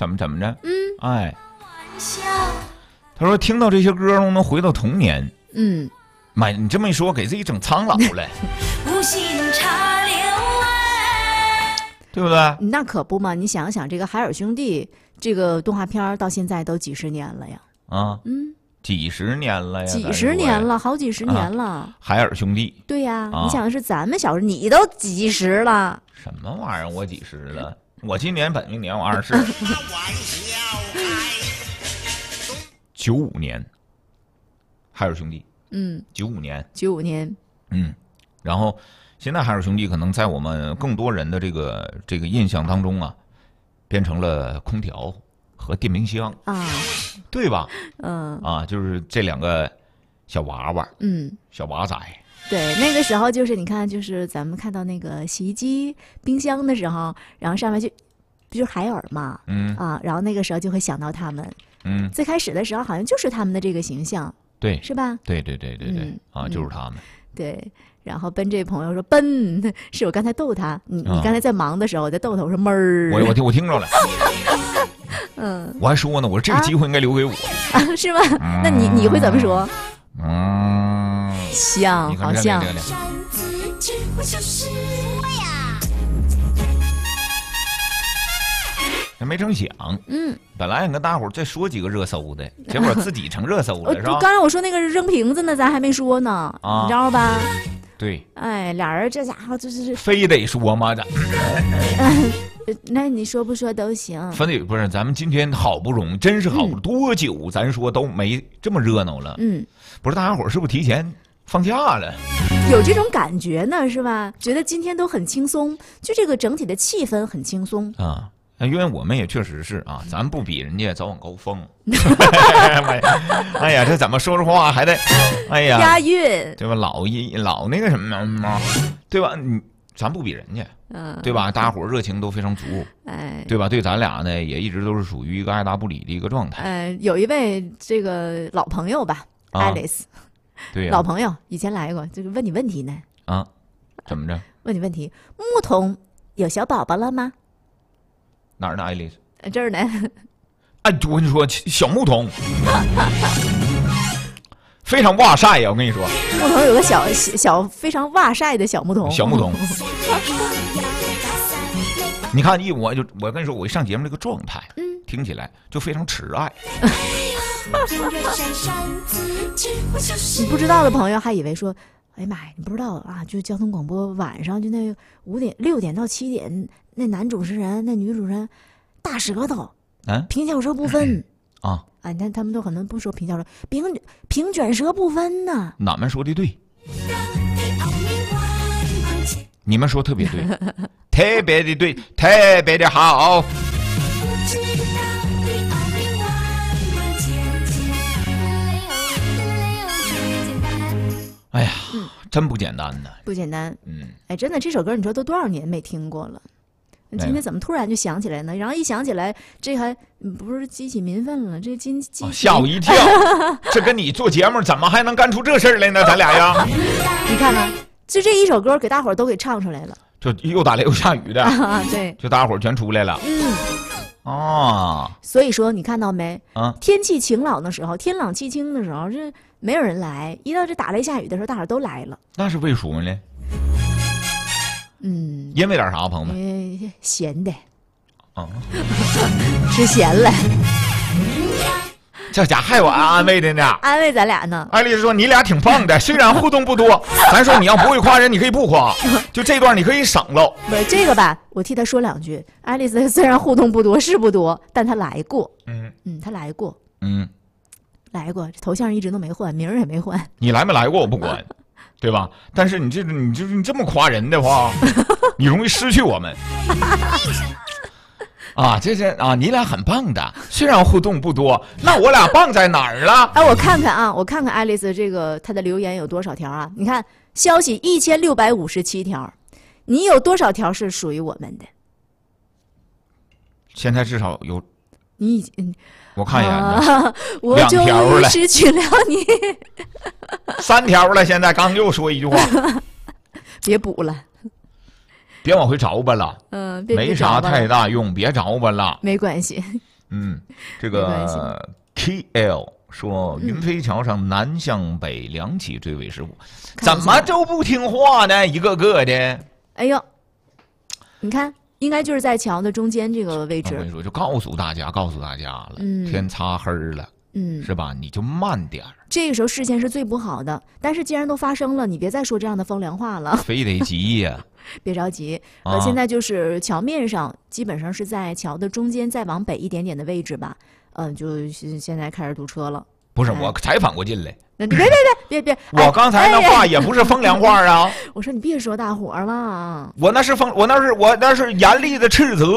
怎么着？哎，他说听到这些歌能回到童年。妈，你这么一说，给自己整苍老了，对不对？ 那可不嘛！你想想，这个海尔兄弟这个动画片到现在都几十年了呀。 几十年了呀， 几十年了，好几十年了。 海尔兄弟， 对呀，你想是咱们小时候，你都几十了？ 什么玩意儿？我几十了？我今年本命年我20。95年，海尔兄弟。95年。 95年。 然后现在海尔兄弟可能在我们更多人的这个印象当中啊，变成了空调和电冰箱啊，对吧？就是这两个小娃娃，小娃仔。 对，那个时候就是你看，就是咱们看到那个洗衣机、冰箱的时候，然后上面就是海尔嘛，然后那个时候就会想到他们，最开始的时候好像就是他们的这个形象， 对， 是吧？ 对，就是他们。 对，然后奔这朋友说奔，是我刚才逗他，你刚才在忙的时候我在逗他，我说闷儿， 我听着了。我还说呢，我说这个机会应该留给我， 是吗？那你会怎么说？像，好像。 没成想，本来想跟大伙儿再说几个热搜的，结果自己成热搜了，是吧？ 刚才我说那个扔瓶子呢，咱还没说呢，你知道吧？ 对， 哎，俩人这家伙就是非得说吗？ 那你说不说都行。 非得不是，咱们今天好不容易，真是好不容易，多久咱说都没这么热闹了。不是大家伙儿是不是提前放假了？ 有这种感觉呢，是吧？觉得今天都很轻松，就这个整体的气氛很轻松啊。因为我们也确实是啊，咱不比人家早晚高峰。哎呀，这怎么说话还得，哎呀， 押韵， 对吧？老那个什么嘛，对吧？咱不比人家，对吧？大家伙热情都非常足，对吧？对咱俩呢，也一直都是属于一个爱答不理的一个状态。 有一位这个老朋友吧，Alice， 对呀， 老朋友以前来过，就是问你问题呢。 怎么着？ 问你问题，牧童有小宝宝了吗？ 哪儿呢，爱丽丝？ 这儿呢。 哎，我跟你说，小牧童非常哇晒呀！我跟你说， 牧童有个小非常哇晒的小牧童。 小牧童，你看我跟你说，我一上节目这个状态，听起来就非常慈爱。 你不知道的朋友还以为说，哎呀妈呀，你不知道啊？就交通广播晚上就那6点到7点。那男主持人、那女主持人，大舌头，平翘舌不分你看他们都可能不说平翘舌，平卷舌不分呢。 俺们说的对，你们说特别对，特别的对，特别的好。哎呀，真不简单呢， 不简单。哎，真的，这首歌你说都多少年没听过了？今天怎么突然就想起来呢？然后一想起来，这还不是激起民愤了？这吓我一跳！这跟你做节目怎么还能干出这事儿来呢？咱俩呀， 你看看，就这一首歌给大伙儿都给唱出来了， 就又打雷又下雨的， 对， 就大伙儿全出来了。 所以说你看到没？天气晴朗的时候，天朗气清的时候，这没有人来；一到这打雷下雨的时候，大伙儿都来了。 那是为什么呢？因为点啥，朋友们？ 咸的，吃咸了。 这家害我安慰的呢， 安慰咱俩呢。 爱丽丝说：“你俩挺棒的，虽然互动不多，咱说你要不会夸人，你可以不夸，就这段你可以省喽。” 不是这个吧？我替他说两句。爱丽丝虽然互动不多，是不多，但他来过。他来过。来过，头像一直都没换，名儿也没换。 你来没来过我不管。对吧？但是你这么夸人的话，你容易失去我们。你俩很棒的，虽然互动不多，那我俩棒在哪儿了？ 我看看爱丽丝这个她的留言有多少条啊？你看，消息1657条，你有多少条是属于我们的？ 现在至少有， 你已经。 我看一眼呢， 我终于失去了你。 3条了，现在刚又说一句话， 别补了， 别往回找吧了， 别没啥太大用，别找吧了， 没关系。 这个 KL 说云飞桥上南向北2起坠毁事故，怎么就不听话呢？一个个的。 哎呦，你看，应该就是在桥的中间这个位置。 我跟你说，就告诉大家了，天擦黑了。是吧？你就慢点儿。 这个时候视线是最不好的，但是既然都发生了，你别再说这样的风凉话了。 非得急呀！ 别着急，现在就是桥面上基本上是在桥的中间，再往北一点点的位置吧。就现在开始堵车了。 不是我采访过进来。 你别！ 我刚才那话也不是风凉话啊！ 我说你别说大伙了。 我那是严厉的斥责。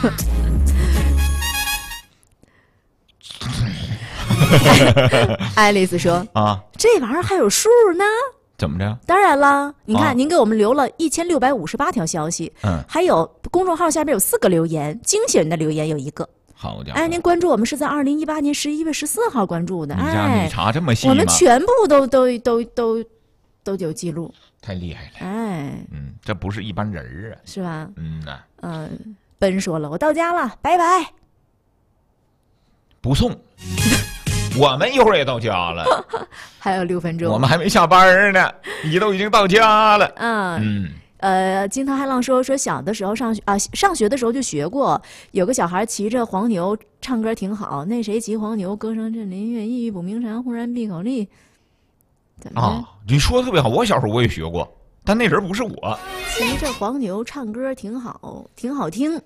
爱丽丝说：“这玩意儿还有数呢？ 怎么着？ 当然了，你看，您给我们留了1658条消息，还有公众号下边有4个留言，惊喜人的留言有1个。 好家伙！ 哎，您关注我们是在2018年11月14号关注的。 你查这么细吗？ 我们全部都有记录， 太厉害了。 哎， 这不是一般人啊， 是吧？ 奔说了，我到家了，拜拜。 不送。”我们一会儿也到家了， 还有6分钟， 我们还没下班呢，你都已经到家了。 惊涛骇浪说小的时候上学的时候就学过，有个小孩骑着黄牛唱歌挺好，那谁骑黄牛歌声振林樾，一语不鸣蝉，忽然闭口立。 你说的特别好，我小时候我也学过，但那人不是我。 骑着黄牛唱歌挺好，挺好听。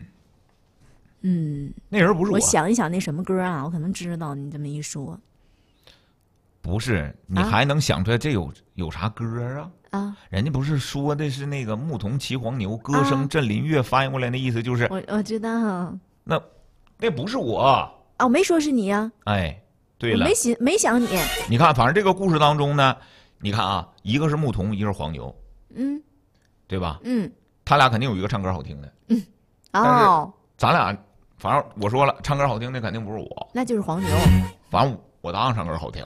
那人不是我。 我想一想那什么歌啊，我可能知道。你这么一说， 不是你还能想出来这有啥歌啊？ 人家不是说的是那个牧童骑黄牛，歌声振林樾，翻译过来那意思就是我知道。 那不是我啊，我没说是你呀。 哎，对了， 没想你。 你看，反正这个故事当中呢，你看啊，一个是牧童，一个是黄牛，对吧？他俩肯定有一个唱歌好听的。但是咱俩。反正我说了，唱歌好听的肯定不是我， 那就是黄牛。 反正我当然唱歌好听。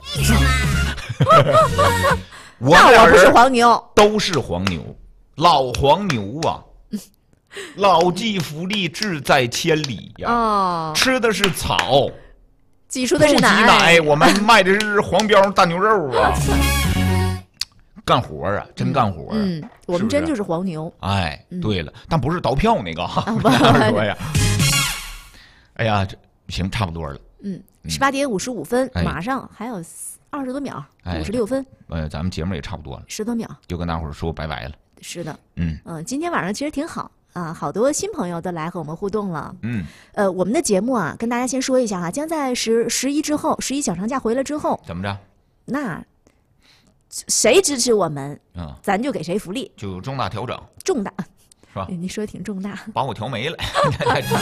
那我不是黄牛， 都是黄牛，老黄牛啊，老骥伏枥，志在千里呀。吃的是草， 挤出的是奶。我们卖的是黄膘大牛肉啊。干活啊，真干活啊。 我们真就是黄牛。 哎，对了，但不是倒票那个哈。说呀。哎呀，这行差不多了。 18点55分，马上还有20多秒，56分。 咱们节目也差不多了 ，10多秒， 就跟大伙儿说拜拜了。 是的，今天晚上其实挺好啊，好多新朋友都来和我们互动了。我们的节目啊，跟大家先说一下哈，将在11之后，11小长假回来之后， 怎么着？ 那谁支持我们，咱就给谁福利， 就有重大调整， 重大是吧？ 你说的挺重大， 把我调没了。